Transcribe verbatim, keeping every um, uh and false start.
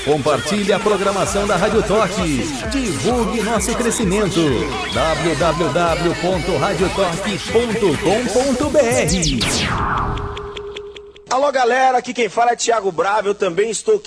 Compartilhe a programação da Rádio Torque. Divulgue nosso crescimento. w w w ponto rádio torque ponto com ponto b r. Alô galera, aqui quem fala é Thiago Bravo, eu também estou aqui